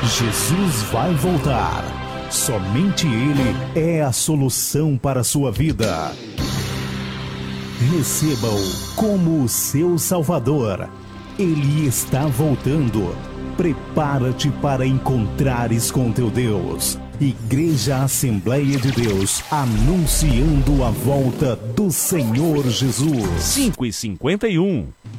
Jesus vai voltar. Somente Ele é a solução para a sua vida. Receba-o como o seu Salvador. Ele está voltando. Prepara-te para encontrares com teu Deus. Igreja Assembleia de Deus, anunciando a volta do Senhor Jesus. 5h51.